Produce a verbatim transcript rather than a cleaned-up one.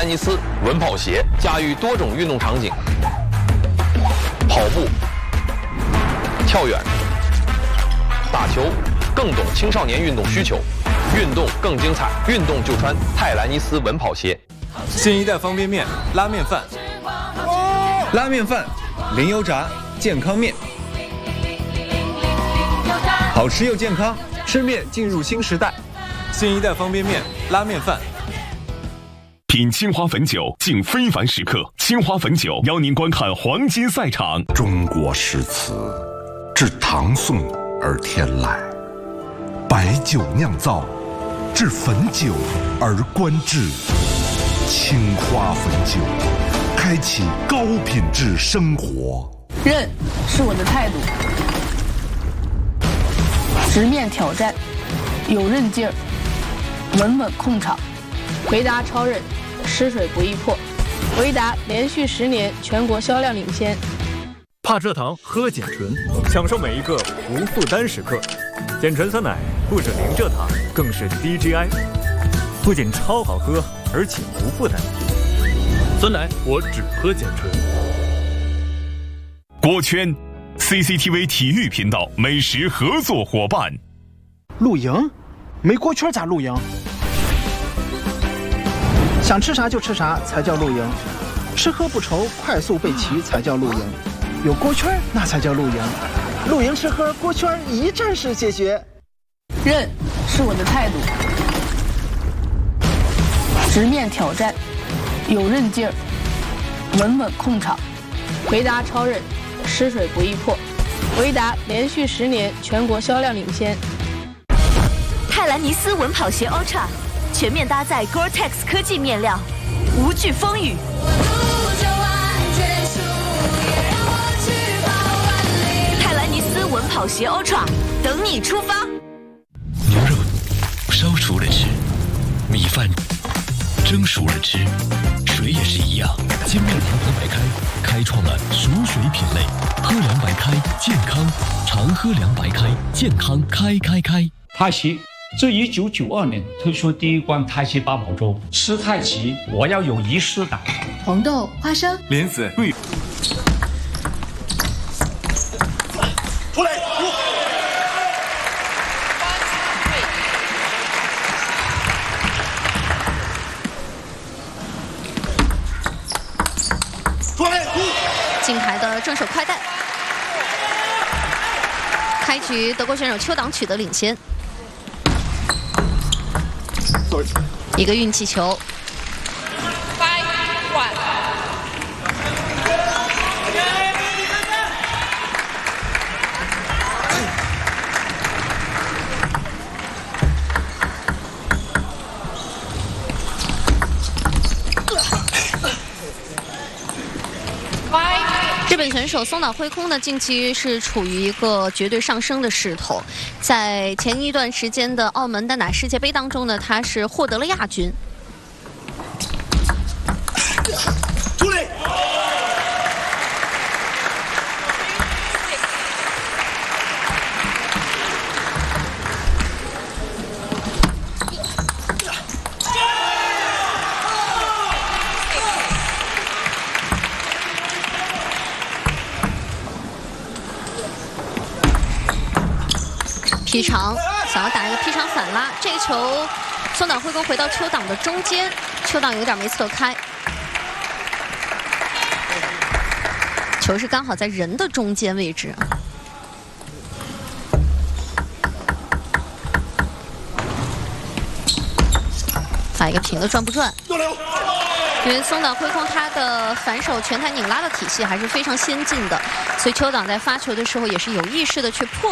兰尼斯稳跑鞋，驾驭多种运动场景，跑步、跳远、打球，更懂青少年运动需求，运动更精彩，运动就穿泰兰尼斯稳跑鞋。 新一代方便面拉面饭， 拉面饭，零油炸，健康面，好吃又健康，吃面进入新时代。 新一代方便面拉面饭。 品青花汾酒，敬非凡时刻。青花汾酒邀您观看黄金赛场。 中国诗词，至唐宋而天籁；白酒酿造，至汾酒而观致。青花汾酒，开启高品质生活。 韧是我的态度，直面挑战，有韧劲儿，稳稳控场。维达超韧，湿水不易破。维达连续十年全国销量领先。 怕蔗糖，喝碱醇，享受每一个无负担时刻。碱醇酸奶不止零蔗糖，更是低 G I， 不仅超好喝，而且无负担。酸奶我只喝碱醇。 锅圈 ，C C T V 体育频道美食合作伙伴。 露营？没锅圈咋露营？想吃啥就吃啥才叫露营，吃喝不愁，快速备齐才叫露营，有锅圈那才叫露营，露营吃喝锅圈一站式解决。 韧是我的态度，直面挑战，有韧劲儿，稳稳控场。维达超韧，湿水不易破。维达连续十年全国销量领先。 泰兰尼斯稳跑鞋 Ultra。全面搭载 Gore-Tex 科技面料，无惧风雨。泰兰尼斯稳跑鞋 Ultra 等你出发。 牛肉烧熟了吃，米饭蒸熟了吃，水也是一样。金麦堂喝白开开创了熟水品类，喝凉白开健康，常喝凉白开健康开开开。 泰西。自一九九二年推出第一罐泰西八宝粥，吃太极我要有仪式感。 红豆、花生、 莲子、绿。 出来！出来！ 金牌的正手快带，开局德国选手邱党取得领先。一个运气球，日本选手松岛辉空呢，近期是处于一个绝对上升的势头。在前一段时间的澳门单打世界杯当中呢，他是获得了亚军。 出来！ 劈长，想要打一个劈长反拉，这个球松岛辉空回到邱党的中间，邱党有点没侧开，球是刚好在人的中间位置。打一个平的转不转？因为松岛辉空他的反手拳台拧拉的体系还是非常先进的，所以邱党在发球的时候也是有意识的去破。